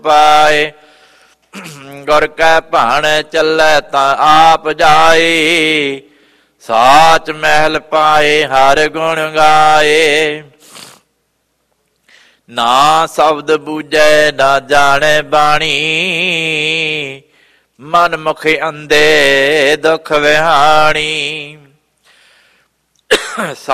ਪਾਏ। ਗੁਰ ਕੈ ਭਾਣ ਚੱਲੈ ਤਾਂ ਆਪ ਜਾਏ, ਸਾਚ ਮਹਿਲ ਪਾਏ ਹਰ ਗੁਣ ਗਾਏ। ਨਾ ਸ਼ਬਦ ਬੂਝੈ ਨਾ ਜਾਣੈ ਬਾਣੀ, ਮਨ ਮੁਖ ਅੰਧੇ ਦੁਖ ਵਿਹਾਣੀ।